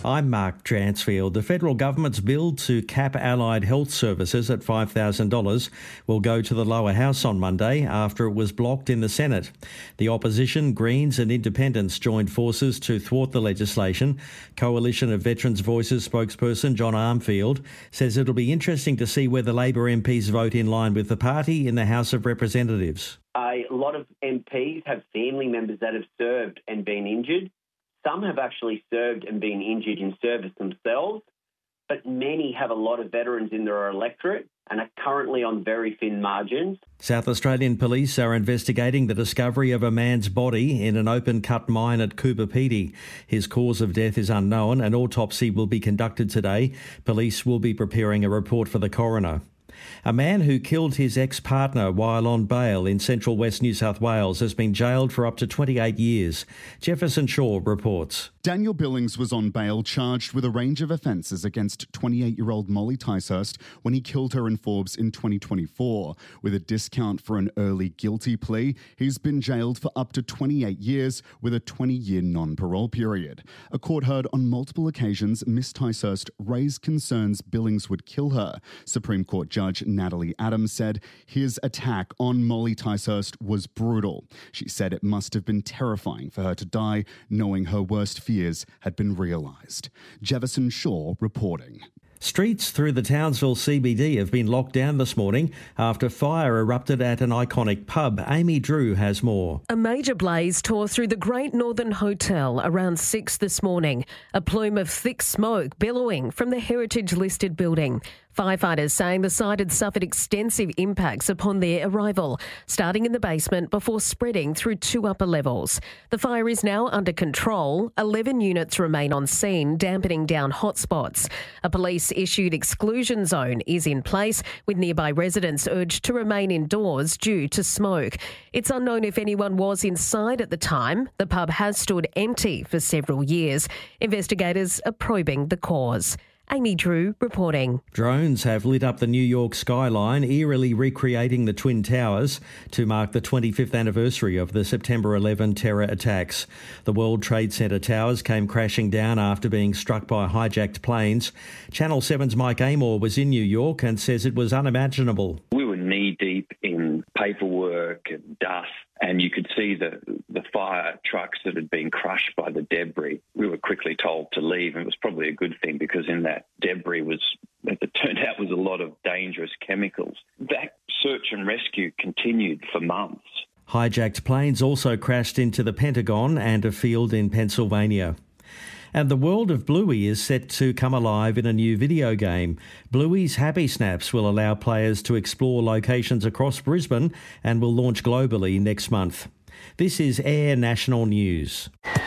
I'm Mark Dransfield. The federal government's bill to cap allied health services at $5,000 will go to the lower house on Monday after it was blocked in the Senate. The opposition, Greens and Independents joined forces to thwart the legislation. Coalition of Veterans Voices spokesperson John Armfield says it'll be interesting to see whether Labor MPs vote in line with the party in the House of Representatives. A lot of MPs have family members that have served and been injured. Some have actually served and been injured in service themselves, but many have a lot of veterans in their electorate and are currently on very thin margins. South Australian police are investigating the discovery of a man's body in an open-cut mine at Coober Pedy. His cause of death is unknown. An autopsy will be conducted today. Police will be preparing a report for the coroner. A man who killed his ex-partner while on bail in central West New South Wales has been jailed for up to 28 years. Jefferson Shaw reports. Daniel Billings was on bail charged with a range of offences against 28-year-old Molly Ticehurst when he killed her in Forbes in 2024. With a discount for an early guilty plea, he's been jailed for up to 28 years with a 20-year non-parole period. A court heard on multiple occasions Miss Ticehurst raised concerns Billings would kill her. Supreme Court Judge Natalie Adams said his attack on Molly Ticehurst was brutal. She said it must have been terrifying for her to die, knowing her worst fears had been realised. Jefferson Shaw reporting. Streets through the Townsville CBD have been locked down this morning after fire erupted at an iconic pub. Amy Drew has more. A major blaze tore through the Great Northern Hotel around 6 this morning. A plume of thick smoke billowing from the heritage-listed building. Firefighters saying the site had suffered extensive impacts upon their arrival, starting in the basement before spreading through 2 upper levels. The fire is now under control. 11 units remain on scene, dampening down hotspots. A police-issued exclusion zone is in place, with nearby residents urged to remain indoors due to smoke. It's unknown if anyone was inside at the time. The pub has stood empty for several years. Investigators are probing the cause. Amy Drew reporting. Drones have lit up the New York skyline, eerily recreating the Twin Towers to mark the 25th anniversary of the September 11 terror attacks. The World Trade Center towers came crashing down after being struck by hijacked planes. Channel 7's Mike Amor was in New York and says it was unimaginable. We were knee-deep in paperwork and dust, and you could see the fire trucks that had been crushed by the debris. We were quickly told to leave, and it was probably a good thing because in that debris was, as it turned out, was a lot of dangerous chemicals. That search and rescue continued for months. Hijacked planes also crashed into the Pentagon and a field in Pennsylvania. And the world of Bluey is set to come alive in a new video game. Bluey's Happy Snaps will allow players to explore locations across Brisbane and will launch globally next month. This is Air National News.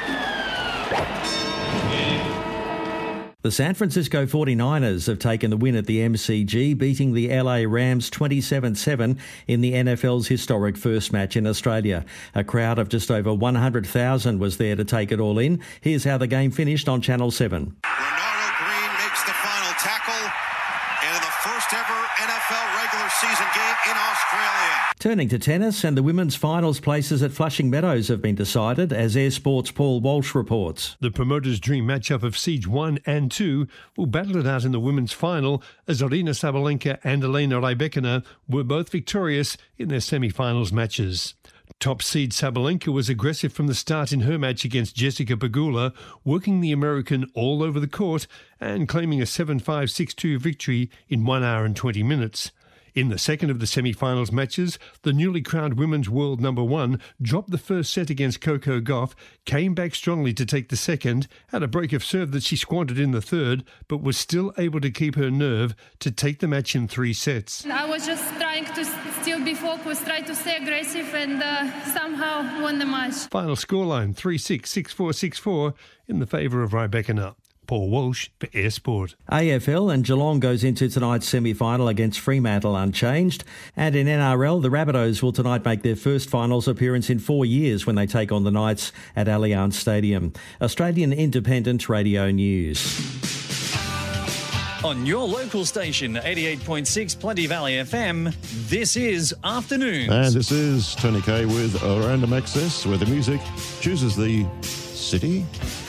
The San Francisco 49ers have taken the win at the MCG, beating the LA Rams 27-7 in the NFL's historic first match in Australia. A crowd of just over 100,000 was there to take it all in. Here's how the game finished on Channel 7. Ronaldo Green makes the final tackle in the first ever NFL regular season game in Australia. Turning to tennis, and the women's finals places at Flushing Meadows have been decided, as Air Sports' Paul Walsh reports. The promoters' dream matchup of Siege 1 and 2 will battle it out in the women's final, as Aryna Sabalenka and Elena Rybakina were both victorious in their semi-finals matches. Top seed Sabalenka was aggressive from the start in her match against Jessica Pegula, working the American all over the court and claiming a 7-5, 6-2 victory in 1 hour and 20 minutes. In the second of the semi-finals matches, the newly crowned women's world number 1 dropped the first set against Coco Gauff, came back strongly to take the second, had a break of serve that she squandered in the third, but was still able to keep her nerve to take the match in 3 sets. I was just trying to still be focused, try to stay aggressive, and somehow won the match. Final scoreline 3-6, 6-4, 6-4 in the favour of Rybakina. Paul Walsh for Air Sport. AFL, and Geelong goes into tonight's semi-final against Fremantle unchanged. And in NRL, the Rabbitohs will tonight make their first finals appearance in 4 years when they take on the Knights at Allianz Stadium. Australian Independent Radio News. On your local station, 88.6 Plenty Valley FM, this is Afternoons. And this is Tony Kay with Random Access, where the music chooses the city